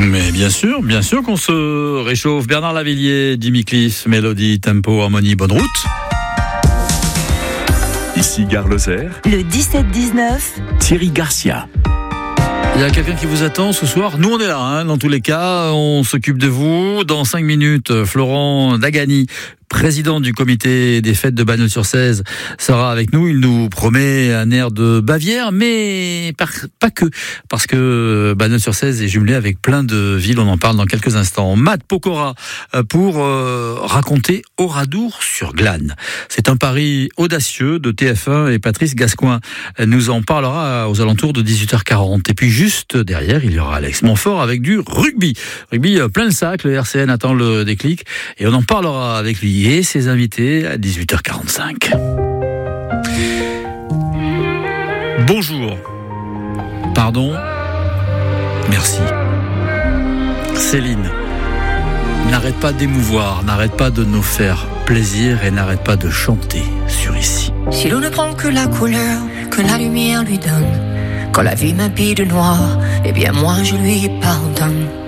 Mais bien sûr qu'on se réchauffe. Bernard Lavillier, Jimmy Cliff, mélodie, tempo, harmonie, bonne route. Ici Gare Lozère. Le 17-19. Thierry Garcia. Il y a quelqu'un qui vous attend ce soir. Nous, on est là, dans tous les cas. On s'occupe de vous. Dans 5 minutes, Florent Dagani, président du comité des fêtes de Bagnols-sur-Cèze, sera avec nous. Il nous promet un air de Bavière, mais pas que, parce que Bagnols-sur-Cèze est jumelé avec plein de villes. On en parle dans quelques instants. Matt Pokora pour raconter Oradour-sur-Glane. C'est un pari audacieux de TF1 et Patrice Gascoigne nous en parlera aux alentours de 18h40. Et puis juste derrière, il y aura Alex Montfort avec du rugby. Rugby plein le sac, le RCN attend le déclic et on en parlera avec lui et ses invités à 18h45. Bonjour. Pardon. Merci. Céline n'arrête pas d'émouvoir, n'arrête pas de nous faire plaisir et n'arrête pas de chanter sur Ici. Si l'on ne prend que la couleur que la lumière lui donne, quand la vie m'habille de noir, eh bien moi je lui pardonne.